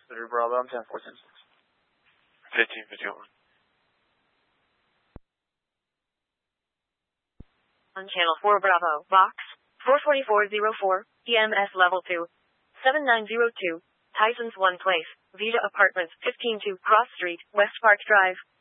Center Bravo, I'm 10-4-10-6. 1551. On Channel 4 Bravo, Box 44404, EMS Level 2, 7902, Tyson's One Place, Vita Apartments 15-2 Cross Street, West Park Drive.